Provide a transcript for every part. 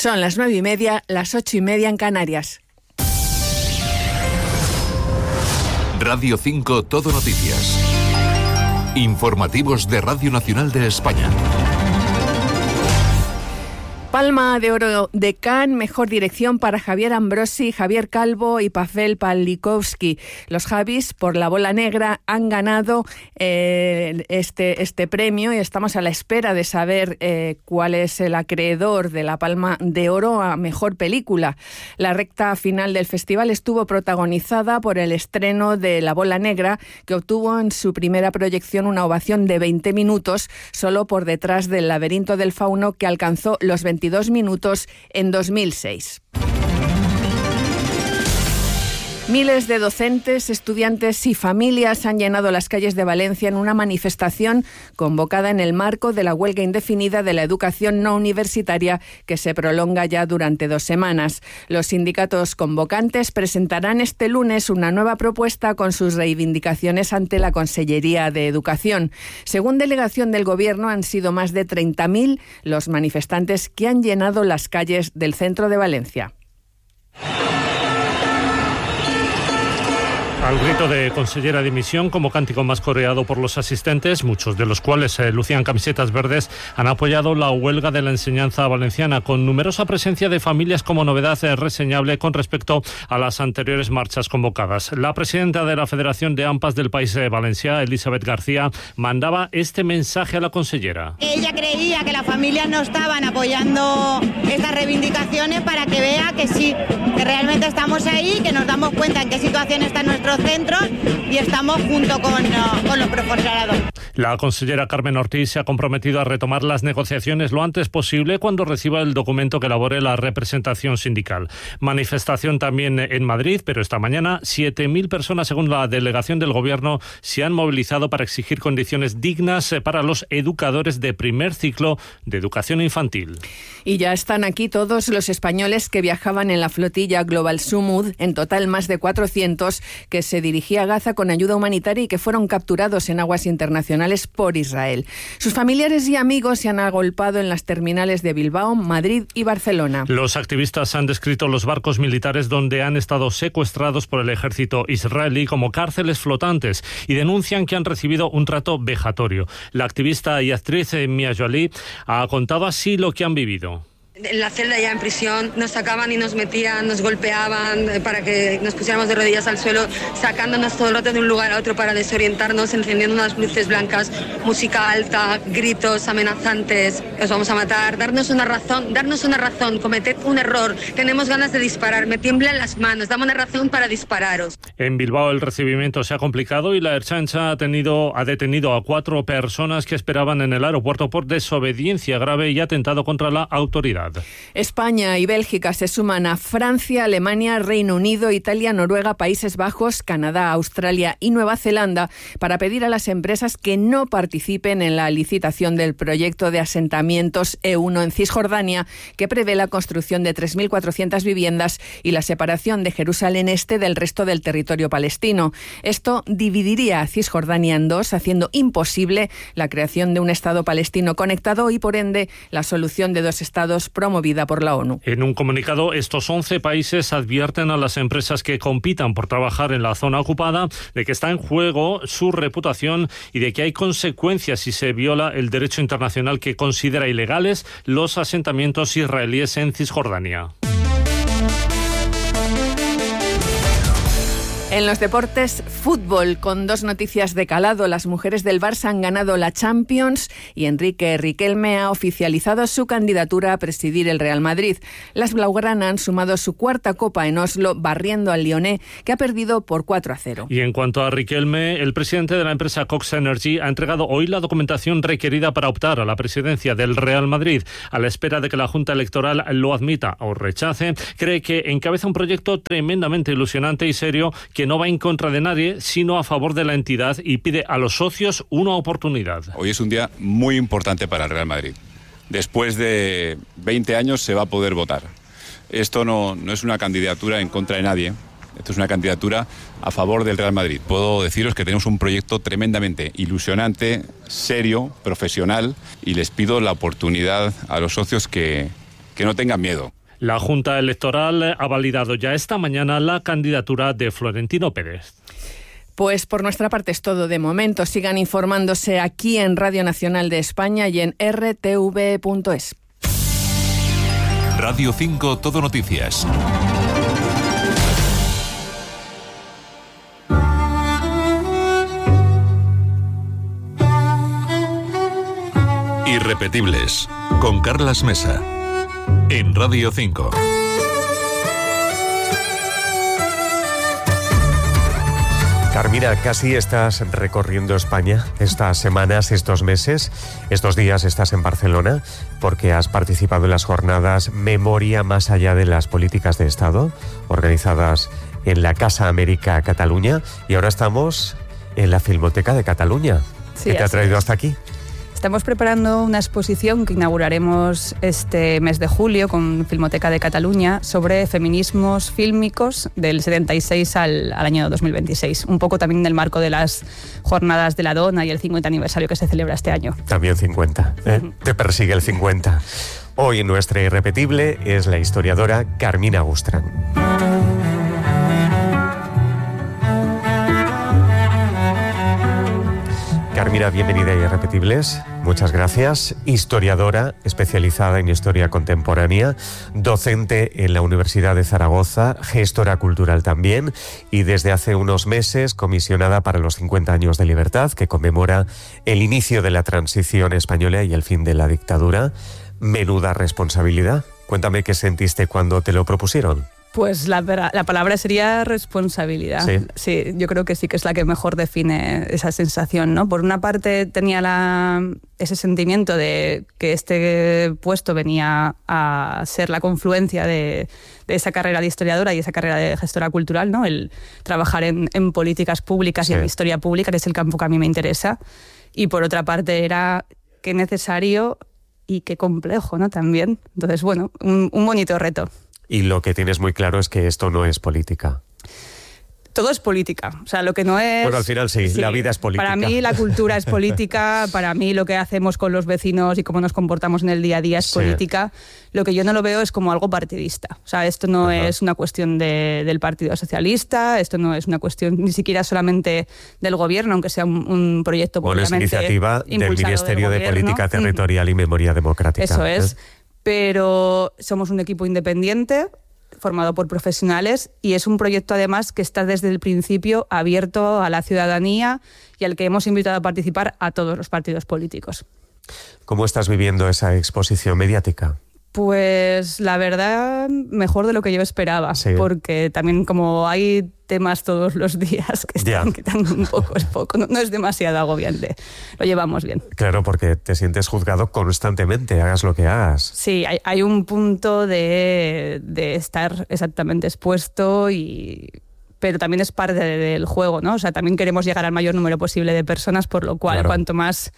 Son las 9:30, las 8:30 en Canarias. Radio 5 Todo Noticias. Informativos de Radio Nacional de España. Palma de Oro de Cannes, mejor dirección para Javier Ambrosi, Javier Calvo y Pavel Pawlikowski. Los Javis, por La Bola Negra, han ganado este premio y estamos a la espera de saber cuál es el acreedor de la Palma de Oro a mejor película. La recta final del festival estuvo protagonizada por el estreno de La Bola Negra, que obtuvo en su primera proyección una ovación de 20 minutos, solo por detrás del Laberinto del Fauno, que alcanzó los 22 minutos en 2006. Miles de docentes, estudiantes y familias han llenado las calles de Valencia en una manifestación convocada en el marco de la huelga indefinida de la educación no universitaria, que se prolonga ya durante 2 semanas. Los sindicatos convocantes presentarán este lunes una nueva propuesta con sus reivindicaciones ante la Consellería de Educación. Según delegación del Gobierno, han sido más de 30.000 los manifestantes que han llenado las calles del centro de Valencia. Al grito de consellera de dimisión, como cántico más coreado por los asistentes, muchos de los cuales lucían camisetas verdes, han apoyado la huelga de la enseñanza valenciana, con numerosa presencia de familias como novedad reseñable con respecto a las anteriores marchas convocadas. La presidenta de la Federación de AMPAs del País Valencià, Elisabet García, mandaba este mensaje a la consellera. Ella creía que las familias no estaban apoyando estas reivindicaciones, para que vea que sí, que realmente estamos ahí, que nos damos cuenta en qué situación está nuestro centros y estamos junto con los profesorados. La consellera Carmen Ortiz se ha comprometido a retomar las negociaciones lo antes posible cuando reciba el documento que elabore la representación sindical. Manifestación también en Madrid, pero esta mañana 7.000 personas, según la delegación del Gobierno, se han movilizado para exigir condiciones dignas para los educadores de primer ciclo de educación infantil. Y ya están aquí todos los españoles que viajaban en la flotilla Global Sumud, en total más de 400, que se dirigía a Gaza con ayuda humanitaria y que fueron capturados en aguas internacionales por Israel. Sus familiares y amigos se han agolpado en las terminales de Bilbao, Madrid y Barcelona. Los activistas han descrito los barcos militares donde han estado secuestrados por el ejército israelí como cárceles flotantes y denuncian que han recibido un trato vejatorio. La activista y actriz Mia Jolie ha contado así lo que han vivido. En la celda ya en prisión nos sacaban y nos metían, nos golpeaban para que nos pusiéramos de rodillas al suelo, sacándonos todo el rato de un lugar a otro para desorientarnos, encendiendo unas luces blancas, música alta, gritos amenazantes, os vamos a matar, darnos una razón, cometed un error, tenemos ganas de disparar, me tiemblan las manos, dame una razón para dispararos. En Bilbao el recibimiento se ha complicado y la Ertzaintza ha detenido a 4 personas que esperaban en el aeropuerto por desobediencia grave y atentado contra la autoridad. España y Bélgica se suman a Francia, Alemania, Reino Unido, Italia, Noruega, Países Bajos, Canadá, Australia y Nueva Zelanda para pedir a las empresas que no participen en la licitación del proyecto de asentamientos E1 en Cisjordania, que prevé la construcción de 3.400 viviendas y la separación de Jerusalén Este del resto del territorio palestino. Esto dividiría a Cisjordania en 2, haciendo imposible la creación de un Estado palestino conectado y, por ende, la solución de 2 estados promovida por la ONU. En un comunicado, estos 11 países advierten a las empresas que compitan por trabajar en la zona ocupada de que está en juego su reputación y de que hay consecuencias si se viola el derecho internacional que considera ilegales los asentamientos israelíes en Cisjordania. En los deportes, fútbol, con 2 noticias de calado. Las mujeres del Barça han ganado la Champions y Enrique Riquelme ha oficializado su candidatura a presidir el Real Madrid. Las blaugrana han sumado su 4ª Copa en Oslo, barriendo al Lyonnais, que ha perdido por 4-0. Y en cuanto a Riquelme, el presidente de la empresa Cox Energy ha entregado hoy la documentación requerida para optar a la presidencia del Real Madrid. A la espera de que la Junta Electoral lo admita o rechace, cree que encabeza un proyecto tremendamente ilusionante y serio que no va en contra de nadie, sino a favor de la entidad, y pide a los socios una oportunidad. Hoy es un día muy importante para el Real Madrid. Después de 20 años se va a poder votar. Esto no es una candidatura en contra de nadie. Esto es una candidatura a favor del Real Madrid. Puedo deciros que tenemos un proyecto tremendamente ilusionante, serio, profesional, y les pido la oportunidad a los socios que que no tengan miedo. La Junta Electoral ha validado ya esta mañana la candidatura de Florentino Pérez. Pues por nuestra parte es todo de momento. Sigan informándose aquí en Radio Nacional de España y en rtv.es. Radio 5 Todo Noticias. Irrepetibles, con Carlas Mesa, en Radio 5. Carmina, casi estás recorriendo España estas semanas, estos meses. Estos días estás en Barcelona porque has participado en las jornadas Memoria más allá de las políticas de Estado, organizadas en la Casa América Cataluña, y ahora estamos en la Filmoteca de Cataluña. Sí, ¿Qué te ha traído hasta aquí? Estamos preparando una exposición que inauguraremos este mes de julio con Filmoteca de Cataluña sobre feminismos fílmicos del 76 al año 2026. Un poco también en el marco de las jornadas de la Dona y el 50 aniversario que se celebra este año. También 50, ¿eh? Te persigue el 50. Hoy nuestra irrepetible es la historiadora Carmina Gustran. Carmina, bienvenida a Irrepetibles. Muchas gracias. Historiadora especializada en historia contemporánea, docente en la Universidad de Zaragoza, gestora cultural también, y desde hace unos meses comisionada para los 50 años de libertad, que conmemora el inicio de la transición española y el fin de la dictadura. Menuda responsabilidad. Cuéntame qué sentiste cuando te lo propusieron. Pues la palabra sería responsabilidad. Sí, yo creo que sí que es la que mejor define esa sensación, ¿no? Por una parte tenía ese sentimiento de que este puesto venía a ser la confluencia de esa carrera de historiadora y esa carrera de gestora cultural, ¿no? El trabajar en políticas públicas y en historia pública, que es el campo que a mí me interesa. Y por otra parte era qué necesario y qué complejo, ¿no? También. Entonces, bueno, un bonito reto. Y lo que tienes muy claro es que esto no es política. Todo es política. O sea, lo que no es... Bueno, al final sí, la vida es política. Para mí la cultura es política, para mí lo que hacemos con los vecinos y cómo nos comportamos en el día a día es política. Lo que yo no lo veo es como algo partidista. O sea, esto no es una cuestión del Partido Socialista, esto no es una cuestión ni siquiera solamente del gobierno, aunque sea un proyecto públicamente es iniciativa del Ministerio de Política Territorial y Memoria Democrática. Eso es. Pero somos un equipo independiente, formado por profesionales, y es un proyecto además que está desde el principio abierto a la ciudadanía y al que hemos invitado a participar a todos los partidos políticos. ¿Cómo estás viviendo esa exposición mediática? Pues la verdad, mejor de lo que yo esperaba, porque también como hay temas todos los días que están quitando un poco, es poco, no es demasiado agobiante, lo llevamos bien. Claro, porque te sientes juzgado constantemente, hagas lo que hagas. Sí, hay un punto de estar exactamente expuesto pero también es parte del juego, ¿no? O sea, también queremos llegar al mayor número posible de personas, por lo cual cuanto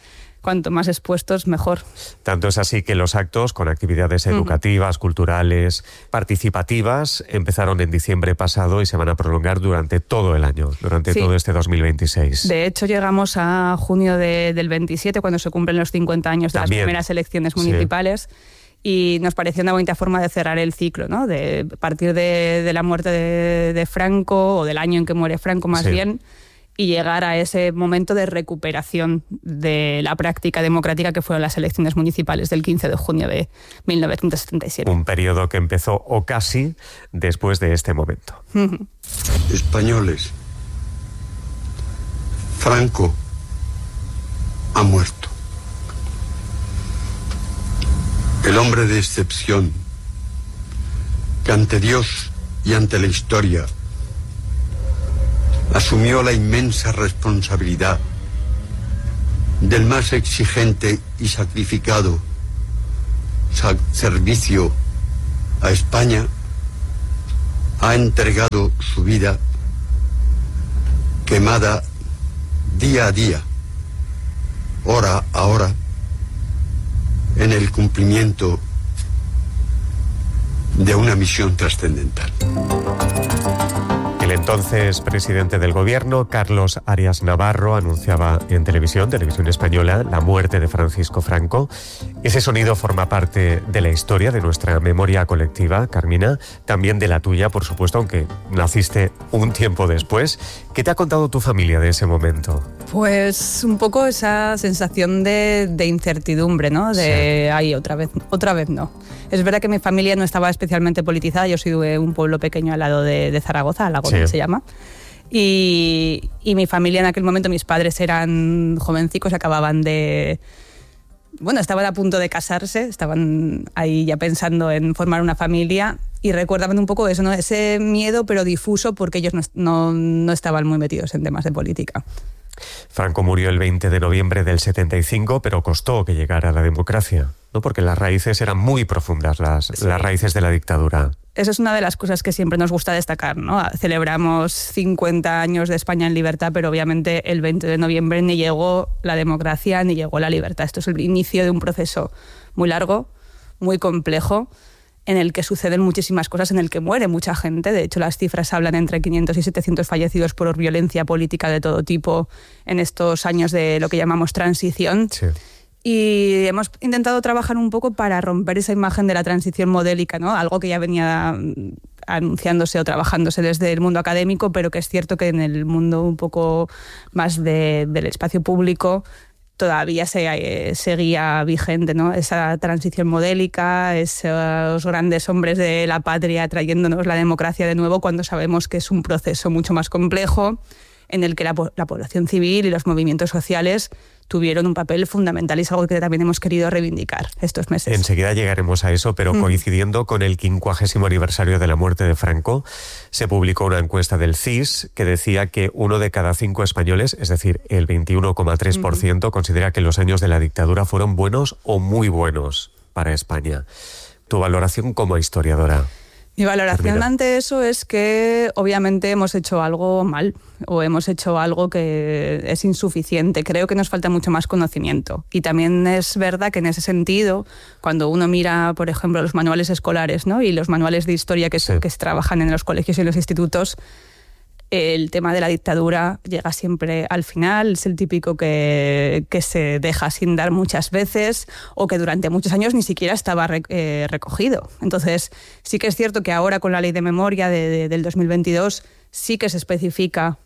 más expuestos, mejor. Tanto es así que los actos con actividades educativas, culturales, participativas, empezaron en diciembre pasado y se van a prolongar durante todo el año, durante todo este 2026. De hecho, llegamos a junio del 27, cuando se cumplen los 50 años de las primeras elecciones municipales. Y nos pareció una bonita forma de cerrar el ciclo, ¿no? De partir de la muerte de Franco, o del año en que muere Franco más bien, y llegar a ese momento de recuperación de la práctica democrática que fueron las elecciones municipales del 15 de junio de 1977. Un periodo que empezó o casi después de este momento. Españoles, Franco ha muerto. El hombre de excepción, que ante Dios y ante la historia asumió la inmensa responsabilidad del más exigente y sacrificado servicio a España, ha entregado su vida quemada día a día, hora a hora, en el cumplimiento de una misión trascendental. El entonces presidente del gobierno, Carlos Arias Navarro, anunciaba en televisión española, la muerte de Francisco Franco. Ese sonido forma parte de la historia, de nuestra memoria colectiva, Carmina, también de la tuya, por supuesto, aunque naciste un tiempo después. ¿Qué te ha contado tu familia de ese momento? Pues un poco esa sensación de incertidumbre, ¿no? De, ay, otra vez no. Es verdad que mi familia no estaba especialmente politizada, yo soy de un pueblo pequeño al lado de Zaragoza, Alagón se llama, y mi familia en aquel momento, mis padres eran jovencicos, estaban a punto de casarse, estaban ahí ya pensando en formar una familia y recuerdan un poco eso, ¿no? Ese miedo pero difuso porque ellos no estaban muy metidos en temas de política. Franco murió el 20 de noviembre del 75, pero costó que llegara a la democracia, ¿no? Porque las raíces eran muy profundas, las raíces de la dictadura. Eso es una de las cosas que siempre nos gusta destacar, ¿no? Celebramos 50 años de España en libertad, pero obviamente el 20 de noviembre ni llegó la democracia ni llegó la libertad. Esto es el inicio de un proceso muy largo, muy complejo, en el que suceden muchísimas cosas, en el que muere mucha gente. De hecho, las cifras hablan entre 500 y 700 fallecidos por violencia política de todo tipo en estos años de lo que llamamos transición. Sí. Y hemos intentado trabajar un poco para romper esa imagen de la transición modélica, ¿no? Algo que ya venía anunciándose o trabajándose desde el mundo académico, pero que es cierto que en el mundo un poco más del espacio público todavía seguía vigente, ¿no? Esa transición modélica, esos grandes hombres de la patria trayéndonos la democracia de nuevo, cuando sabemos que es un proceso mucho más complejo en el que la población civil y los movimientos sociales tuvieron un papel fundamental y es algo que también hemos querido reivindicar estos meses. Enseguida llegaremos a eso, pero coincidiendo con el 50º aniversario de la muerte de Franco, se publicó una encuesta del CIS que decía que 1 de cada 5 españoles, es decir, el 21,3%, considera que los años de la dictadura fueron buenos o muy buenos para España. ¿Tu valoración como historiadora? Mi valoración ante eso es que obviamente hemos hecho algo mal o hemos hecho algo que es insuficiente. Creo que nos falta mucho más conocimiento. Y también es verdad que en ese sentido, cuando uno mira, por ejemplo, los manuales escolares, ¿no? Y los manuales de historia que se trabajan en los colegios y en los institutos, el tema de la dictadura llega siempre al final, es el típico que se deja sin dar muchas veces o que durante muchos años ni siquiera estaba recogido. Entonces, sí que es cierto que ahora con la Ley de Memoria del 2022 sí que se especifica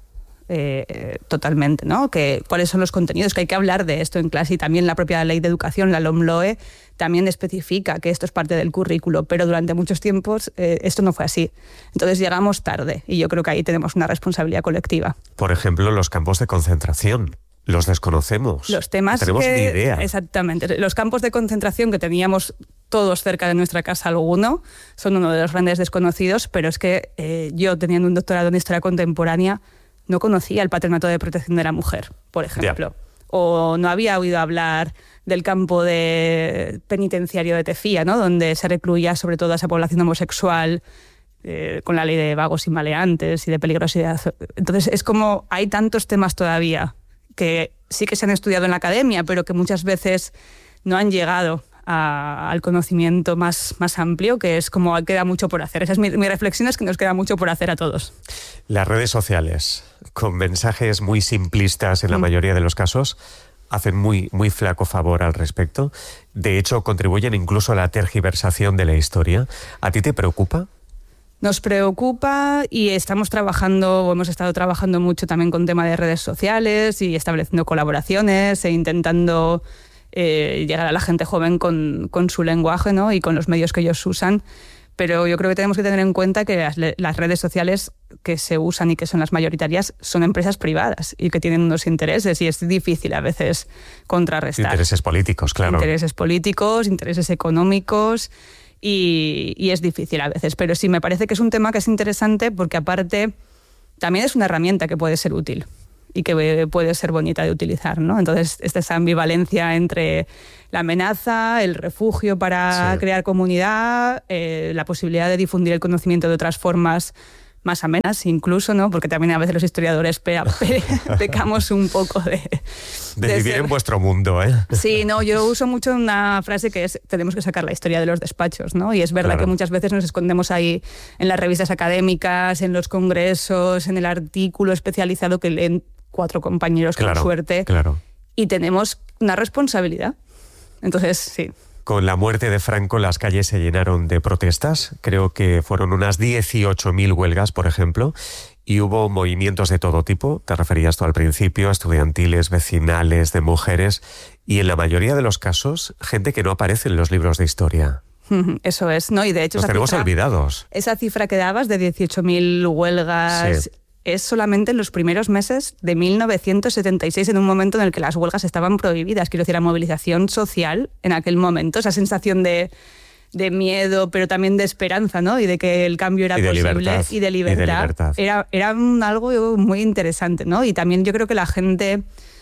totalmente, ¿no? Cuáles son los contenidos, que hay que hablar de esto en clase, y también la propia Ley de Educación, la LOMLOE, también especifica que esto es parte del currículo, pero durante muchos tiempos esto no fue así. Entonces llegamos tarde y yo creo que ahí tenemos una responsabilidad colectiva. Por ejemplo, los campos de concentración. Los desconocemos. Los temas no tenemos ni idea. Exactamente. Los campos de concentración que teníamos todos cerca de nuestra casa, alguno, son uno de los grandes desconocidos, pero es que yo, teniendo un doctorado en Historia Contemporánea, no conocía el Patronato de Protección de la Mujer, por ejemplo. O no había oído hablar del campo penitenciario de Tefía, ¿no? Donde se recluía sobre todo a esa población homosexual, con la ley de vagos y maleantes y de peligrosidad. Entonces es como hay tantos temas todavía que sí que se han estudiado en la academia, pero que muchas veces no han llegado al conocimiento más amplio, que es como queda mucho por hacer. Esa es mi reflexión, es que nos queda mucho por hacer a todos. Las redes sociales, con mensajes muy simplistas en la mayoría de los casos, hacen muy flaco favor al respecto. De hecho, contribuyen incluso a la tergiversación de la historia. ¿A ti te preocupa? Nos preocupa y hemos estado trabajando mucho también con tema de redes sociales y estableciendo colaboraciones e intentando llegar a la gente joven con su lenguaje, ¿no? Y con los medios que ellos usan. Pero yo creo que tenemos que tener en cuenta que las redes sociales que se usan y que son las mayoritarias son empresas privadas y que tienen unos intereses y es difícil a veces contrarrestar. Intereses políticos, claro. Intereses políticos, intereses económicos y es difícil a veces. Pero sí, me parece que es un tema que es interesante porque aparte también es una herramienta que puede ser útil y que puede ser bonita de utilizar, ¿no? Entonces, esa ambivalencia entre la amenaza, el refugio para crear comunidad, la posibilidad de difundir el conocimiento de otras formas más amenas incluso, ¿no? Porque también a veces los historiadores pecamos un poco de vivir en vuestro mundo, ¿eh? Sí, no, yo uso mucho una frase que es: tenemos que sacar la historia de los despachos, ¿no? Y es verdad que muchas veces nos escondemos ahí en las revistas académicas, en los congresos, en el artículo especializado que leen 4 compañeros con suerte. Y tenemos una responsabilidad. Entonces, sí. Con la muerte de Franco, las calles se llenaron de protestas. Creo que fueron unas 18.000 huelgas, por ejemplo, y hubo movimientos de todo tipo. Te referías tú al principio, estudiantiles, vecinales, de mujeres, y en la mayoría de los casos, gente que no aparece en los libros de historia. Eso es, ¿no? Y de hecho, los tenemos olvidados. Esa cifra que dabas de 18.000 huelgas... es solamente en los primeros meses de 1976, en un momento en el que las huelgas estaban prohibidas. Quiero decir, la movilización social en aquel momento, esa sensación de miedo, pero también de esperanza, ¿no? Y de que el cambio era posible. Y de libertad. Era algo muy interesante, ¿no? Y también yo creo que la gente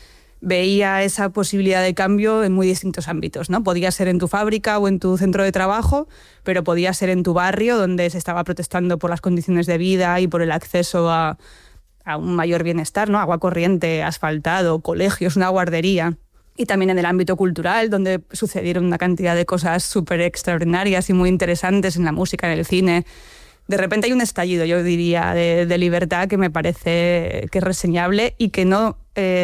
veía esa posibilidad de cambio en muy distintos ámbitos, ¿no? Podía ser en tu fábrica o en tu centro de trabajo, pero podía ser en tu barrio, donde se estaba protestando por las condiciones de vida y por el acceso a un mayor bienestar, ¿no? Agua corriente, asfaltado, colegios, una guardería. Y también en el ámbito cultural, donde sucedieron una cantidad de cosas súper extraordinarias y muy interesantes en la música, en el cine. De repente hay un estallido, yo diría, de libertad que me parece que es reseñable y que no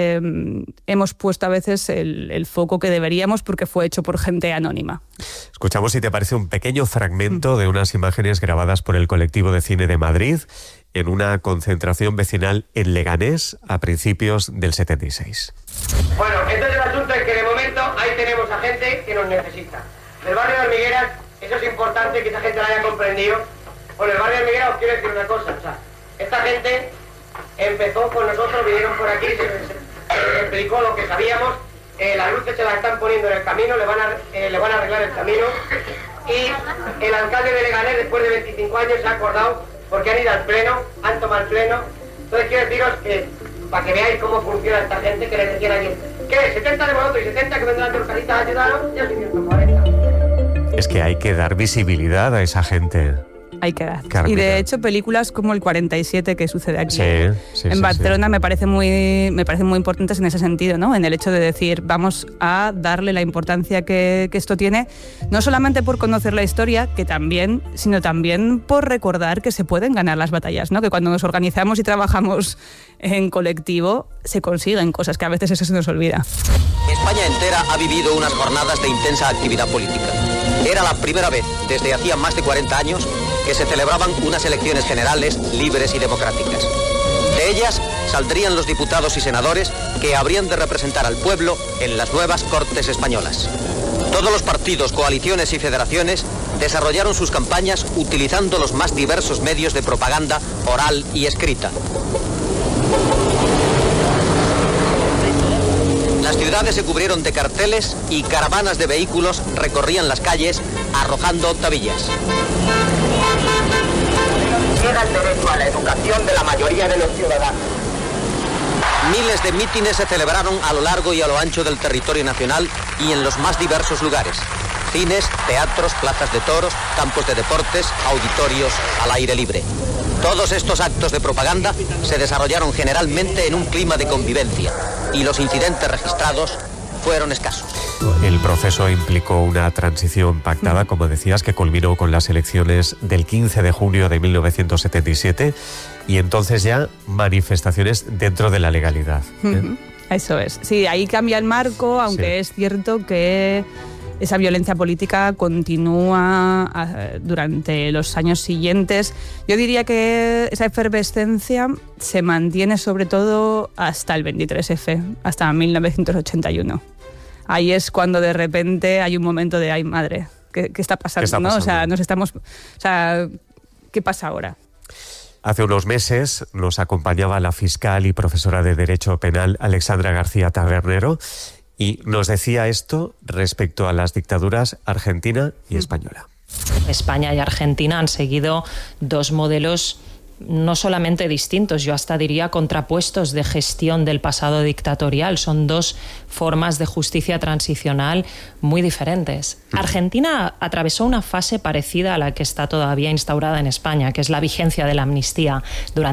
hemos puesto a veces el foco que deberíamos, porque fue hecho por gente anónima. Escuchamos, si te parece, un pequeño fragmento de unas imágenes grabadas por el Colectivo de Cine de Madrid en una concentración vecinal en Leganés a principios del 76. Bueno, entonces el asunto es que de momento ahí tenemos a gente que nos necesita. Del barrio de Hormigueras, eso es importante que esa gente lo haya comprendido. Bueno, el barrio de Hormigueras os quiero decir una cosa, o sea, esta gente empezó con nosotros, vinieron por aquí, se explicó lo que sabíamos, las luces se las están poniendo en el camino, le van a arreglar el camino, y el alcalde de Leganés, después de 25 años, se ha acordado, porque han ido al pleno, han tomado el pleno. Entonces quiero deciros que, para que veáis cómo funciona esta gente, que les decían aquí, ¿qué? 70 de vosotros y 70 que vendrán de los caritas a ayudaros, ya soy 140. Es que hay que dar visibilidad a esa gente. Hay que dar. Y de hecho, películas como el 47, que sucede aquí en Barcelona, me parecen muy importantes en ese sentido, ¿no? En el hecho de decir, vamos a darle la importancia que esto tiene, no solamente por conocer la historia, que también, sino también por recordar que se pueden ganar las batallas, ¿no? Que cuando nos organizamos y trabajamos en colectivo, se consiguen cosas que a veces eso se nos olvida. España entera ha vivido unas jornadas de intensa actividad política. Era la primera vez desde hacía más de 40 años que se celebraban unas elecciones generales libres y democráticas. De ellas saldrían los diputados y senadores que habrían de representar al pueblo en las nuevas Cortes españolas. Todos los partidos, coaliciones y federaciones desarrollaron sus campañas utilizando los más diversos medios de propaganda oral y escrita. Las ciudades se cubrieron de carteles y caravanas de vehículos recorrían las calles arrojando octavillas. Llega el derecho a la educación de la mayoría de los ciudadanos. Miles de mítines se celebraron a lo largo y a lo ancho del territorio nacional y en los más diversos lugares. Cines, teatros, plazas de toros, campos de deportes, auditorios al aire libre. Todos estos actos de propaganda se desarrollaron generalmente en un clima de convivencia y los incidentes registrados fueron escasos. El proceso implicó una transición pactada, como decías, que culminó con las elecciones del 15 de junio de 1977 y entonces ya manifestaciones dentro de la legalidad. Eso es. Sí, ahí cambia el marco, aunque es cierto que esa violencia política continúa durante los años siguientes. Yo diría que esa efervescencia se mantiene sobre todo hasta el 23F, hasta 1981. Ahí es cuando de repente hay un momento de ¡ay, madre! ¿Qué está pasando? ¿Qué está pasando? ¿No? O sea, ¿qué pasa ahora? Hace unos meses nos acompañaba la fiscal y profesora de Derecho Penal Alexandra García Tabernero y nos decía esto respecto a las dictaduras argentina y española. España y Argentina han seguido dos modelos no solamente distintos, yo hasta diría contrapuestos de gestión del pasado dictatorial. Son dos formas de justicia transicional muy diferentes. Argentina atravesó una fase parecida a la que está todavía instaurada en España, que es la vigencia de la amnistía. Durante